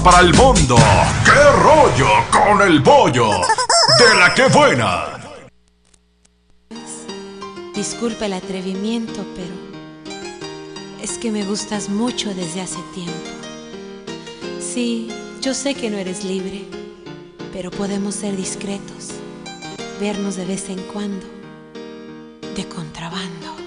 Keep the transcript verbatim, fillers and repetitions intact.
para el mundo. ¡Qué rollo con el bollo! ¡De la que buena! Disculpa el atrevimiento, pero es que me gustas mucho desde hace tiempo. Sí, yo sé que no eres libre, pero podemos ser discretos, vernos de vez en cuando, de contrabando.